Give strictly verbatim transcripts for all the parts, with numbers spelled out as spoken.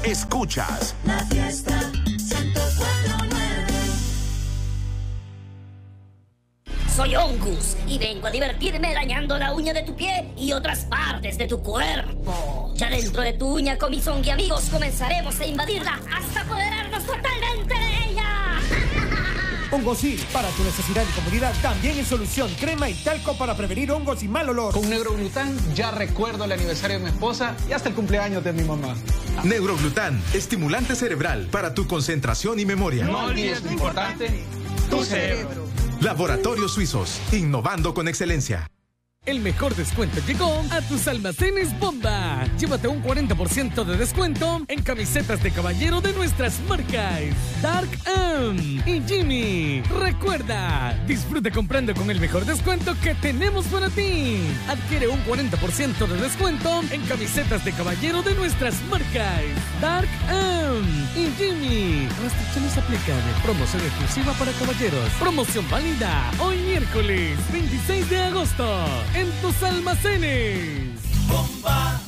Escuchas La Fiesta ciento cuatro punto nueve. Soy Ongus y vengo a divertirme dañando la uña de tu pie y otras partes de tu cuerpo. Ya dentro de tu uña con mis Ongi amigos comenzaremos a invadirla hasta apoderarnos totalmente de ella. Hongosil, para tu necesidad y comodidad, también en solución, crema y talco para prevenir hongos y mal olor. Con Neuroglután ya recuerdo el aniversario de mi esposa y hasta el cumpleaños de mi mamá. Neuroglután, estimulante cerebral para tu concentración y memoria. No olvides lo importante, tu cerebro. Laboratorios Suizos, innovando con excelencia. El mejor descuento llegó a tus almacenes Bomba. Llévate un cuarenta por ciento de descuento en camisetas de caballero de nuestras marcas Dark M y Jimmy. Recuerda, disfruta comprando con el mejor descuento que tenemos para ti. Adquiere un cuarenta por ciento de descuento en camisetas de caballero de nuestras marcas Dark M y Jimmy. Restricciones aplicables. Promoción exclusiva para caballeros. Promoción válida hoy miércoles veintiséis de agosto. En tus almacenes. Bomba.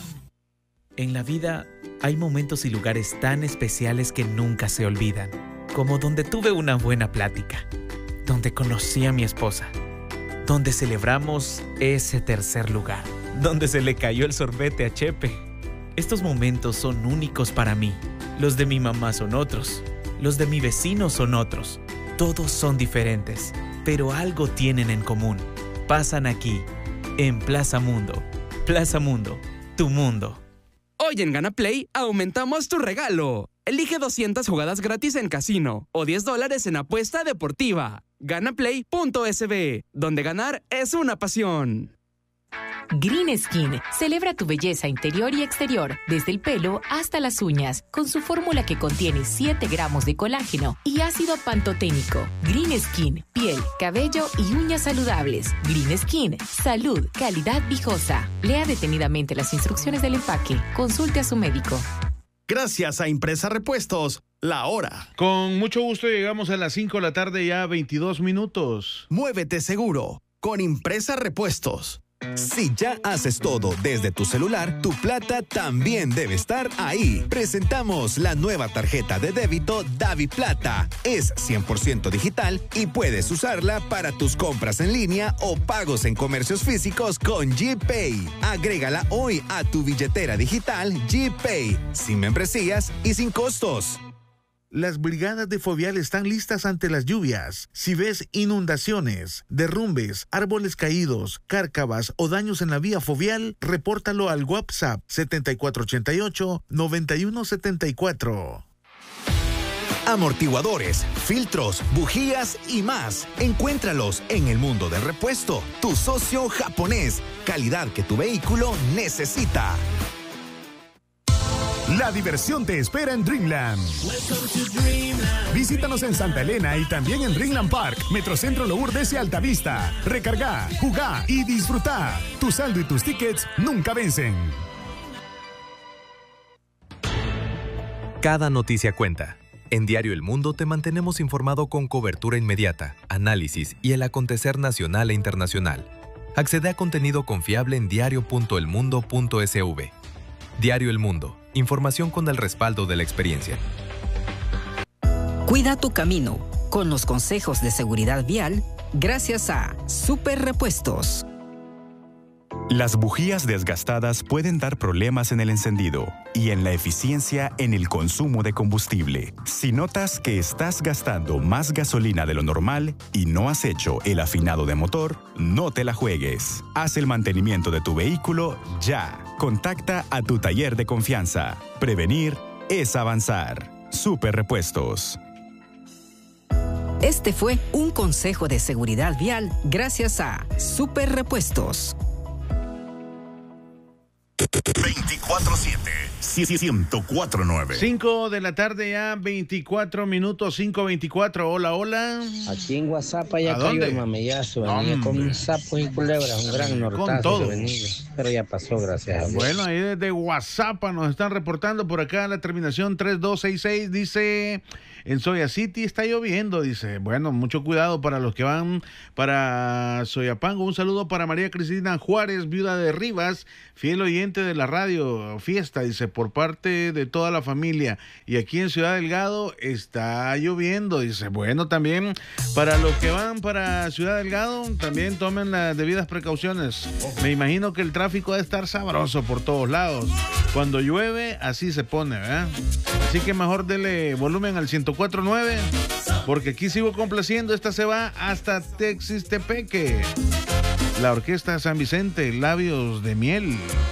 En la vida hay momentos y lugares tan especiales que nunca se olvidan, como donde tuve una buena plática, donde conocí a mi esposa, donde celebramos ese tercer lugar, donde se le cayó el sorbete a Chepe. Estos momentos son únicos para mí. Los de mi mamá son otros, los de mi vecino son otros. Todos son diferentes, pero algo tienen en común. Pasan aquí, en Plaza Mundo. Plaza Mundo, tu mundo. Hoy en GanaPlay aumentamos tu regalo. Elige doscientas jugadas gratis en casino o diez dólares en apuesta deportiva. Ganaplay punto es be, donde ganar es una pasión. Green Skin celebra tu belleza interior y exterior, desde el pelo hasta las uñas, con su fórmula que contiene siete gramos de colágeno y ácido pantoténico. Green Skin, piel, cabello y uñas saludables. Green Skin, salud, calidad viejosa. Lea detenidamente las instrucciones del empaque. Consulte a su médico. Gracias a Impresa Repuestos, la hora. Con mucho gusto llegamos a las cinco de la tarde, ya veintidós minutos. Muévete seguro con Impresa Repuestos. Si ya haces todo desde tu celular, tu plata también debe estar ahí. Presentamos la nueva tarjeta de débito DaviPlata. Es cien por ciento digital y puedes usarla para tus compras en línea o pagos en comercios físicos con GPay. Agrégala hoy a tu billetera digital GPay, sin membresías y sin costos. Las brigadas de Fovial están listas ante las lluvias. Si ves inundaciones, derrumbes, árboles caídos, cárcavas o daños en la vía Fovial, repórtalo al WhatsApp setenta y cuatro ochenta y ocho, noventa y uno setenta y cuatro. Amortiguadores, filtros, bujías y más. Encuéntralos en el Mundo del Repuesto, tu socio japonés. Calidad que tu vehículo necesita. La diversión te espera en Dreamland. Visítanos en Santa Elena y también en Dreamland Park, Metrocentro Lourdes y Altavista. Recarga, jugá y disfruta. Tu saldo y tus tickets nunca vencen. Cada noticia cuenta. En Diario El Mundo te mantenemos informado con cobertura inmediata, análisis y el acontecer nacional e internacional. Accede a contenido confiable en diario punto el mundo punto es be. Diario El Mundo. Información con el respaldo de la experiencia. Cuida tu camino con los consejos de seguridad vial gracias a Super Repuestos. Las bujías desgastadas pueden dar problemas en el encendido y en la eficiencia en el consumo de combustible. Si notas que estás gastando más gasolina de lo normal y no has hecho el afinado de motor, no te la juegues. Haz el mantenimiento de tu vehículo ya. Contacta a tu taller de confianza. Prevenir es avanzar. Super Repuestos. Este fue un consejo de seguridad vial gracias a Super Repuestos. veinticuatro siete, ciento cuatro punto nueve. cinco de la tarde ya, veinticuatro minutos, cinco veinticuatro. Hola, hola. Aquí en WhatsApp ya cayó el mamellazo. Venía con sapos y culebras, un gran nortazo que venía. Pero ya pasó, gracias a Dios. Bueno, ahí desde WhatsApp nos están reportando por acá la terminación tres dos seis seis. Dice, en Soya City está lloviendo, dice. Bueno, mucho cuidado para los que van para Soyapango. Un saludo para María Cristina Juárez, viuda de Rivas, fiel oyente de la radio, fiesta, dice, por parte de toda la familia. Y aquí en Ciudad Delgado está lloviendo, dice. Bueno, también para los que van para Ciudad Delgado, también tomen las debidas precauciones. Me imagino que el tráfico debe estar sabroso por todos lados. Cuando llueve, así se pone, ¿verdad? Así que mejor dele volumen al ciento cuatro punto nueve, porque aquí sigo complaciendo. Esta se va hasta Texistepeque. La Orquesta San Vicente, Labios de Miel.